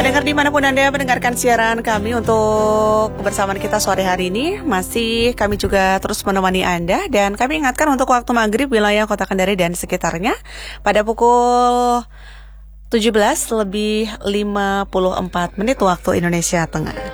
Pendengar dimanapun Anda mendengarkan siaran kami untuk kebersamaan kita sore hari ini, masih kami juga terus menemani Anda. Dan kami ingatkan untuk waktu maghrib wilayah Kota Kendari dan sekitarnya pada pukul 17 lebih 54 menit waktu Indonesia Tengah.